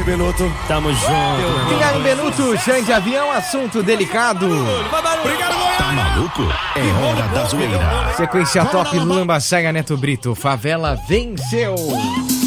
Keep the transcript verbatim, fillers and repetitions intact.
Benuto. Tamo junto. Obrigado, Benuto. Chão de avião, assunto delicado. Obrigado, Tá maluco? É hora da zoeira. Sequência top, Lamba, Saia, Neto Brito. Favela venceu.